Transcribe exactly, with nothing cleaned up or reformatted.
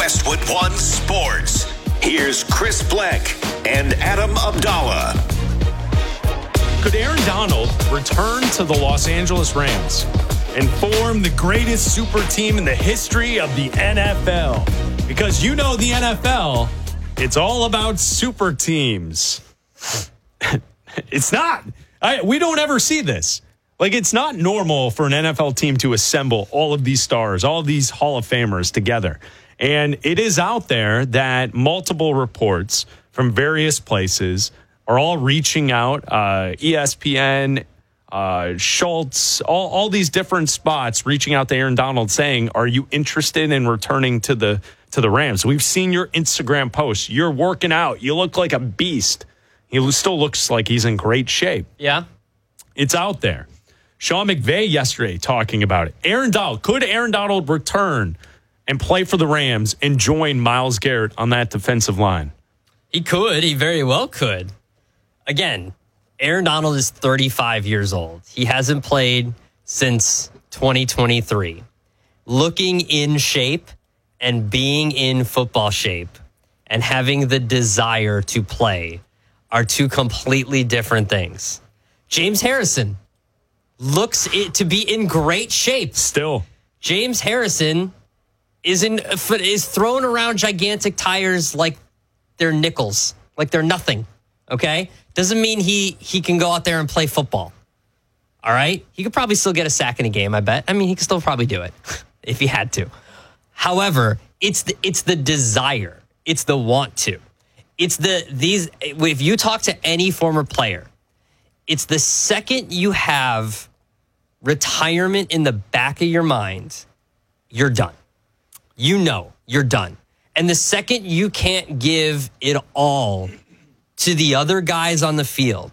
Westwood One Sports. Here's Chris Bleck and Adam Abdallah. Could Aaron Donald return to the Los Angeles Rams and form the greatest super team in the history of the N F L? Because you know the N F L, it's all about super teams. It's not. I, we don't ever see this. Like, it's not normal for an N F L team to assemble all of these stars, all of these Hall of Famers together. And it is out there that multiple reports from various places are all reaching out. Uh, E S P N, uh, Schultz, all, all these different spots reaching out to Aaron Donald saying, are you interested in returning to the to the Rams? We've seen your Instagram posts. You're working out. You look like a beast. He still looks like he's in great shape. Yeah. It's out there. Sean McVay yesterday talking about it. Aaron Donald. Could Aaron Donald return and play for the Rams and join Myles Garrett on that defensive line? He could. He very well could. Again, Aaron Donald is thirty-five years old. He hasn't played since twenty twenty-three. Looking in shape and being in football shape and having the desire to play are two completely different things. James Harrison looks it to be in great shape. Still. James Harrison is in is throwing around gigantic tires like they're nickels, like they're nothing. Okay? Doesn't mean he he can go out there and play football. All right? He could probably still get a sack in a game, I bet. I mean, he could still probably do it if he had to. However, it's the it's the desire. It's the want to. It's the these if you talk to any former player, it's the second you have retirement in the back of your mind, you're done. You know, you're done. And the second you can't give it all to the other guys on the field,